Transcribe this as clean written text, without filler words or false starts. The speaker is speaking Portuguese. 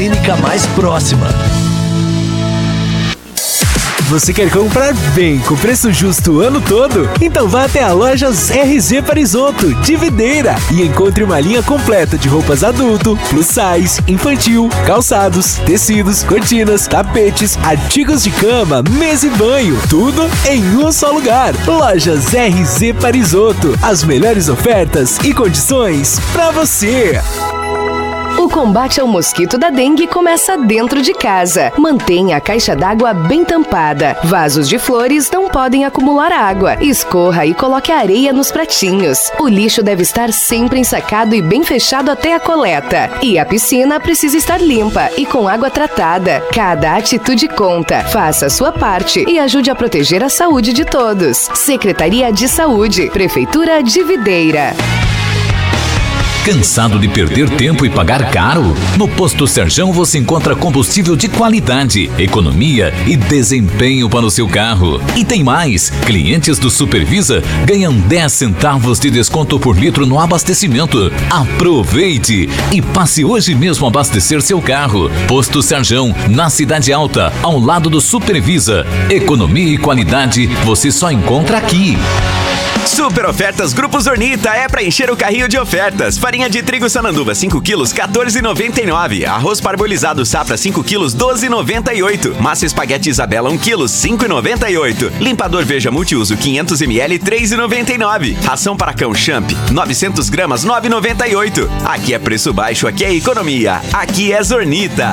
clínica mais próxima. Você quer comprar bem com preço justo o ano todo? Então vá até a Lojas RZ Parisotto, de Videira, e encontre uma linha completa de roupas adulto, plus size, infantil, calçados, tecidos, cortinas, tapetes, artigos de cama, mesa e banho, tudo em um só lugar. Lojas RZ Parisotto, as melhores ofertas e condições para você. O combate ao mosquito da dengue começa dentro de casa. Mantenha a caixa d'água bem tampada. Vasos de flores não podem acumular água. Escorra e coloque a areia nos pratinhos. O lixo deve estar sempre ensacado e bem fechado até a coleta. E a piscina precisa estar limpa e com água tratada. Cada atitude conta. Faça a sua parte e ajude a proteger a saúde de todos. Secretaria de Saúde, Prefeitura de Videira. Cansado de perder tempo e pagar caro? No Posto Serjão você encontra combustível de qualidade, economia e desempenho para o seu carro. E tem mais! Clientes do Supervisa ganham 10 centavos de desconto por litro no abastecimento. Aproveite e passe hoje mesmo abastecer seu carro. Posto Serjão, na Cidade Alta, ao lado do Supervisa. Economia e qualidade você só encontra aqui. Super ofertas Grupo Zornita é para encher o carrinho de ofertas. Farinha de trigo Sananduva 5 quilos, 14,99. Arroz parbolizado Safra 5 quilos, 12,98. Massa espaguete Isabela 1 quilo, 5,98. Limpador Veja multiuso 500 ml, 3,99. Ração para cão Champ 900 gramas, 9,98. Aqui é preço baixo, aqui é economia, aqui é Zornita.